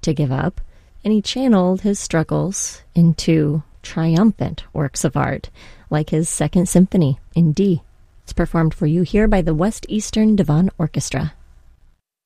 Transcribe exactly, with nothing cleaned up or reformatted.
to give up, and he channeled his struggles into triumphant works of art, like his Second Symphony in D. It's performed for you here by the West Eastern Divan Orchestra.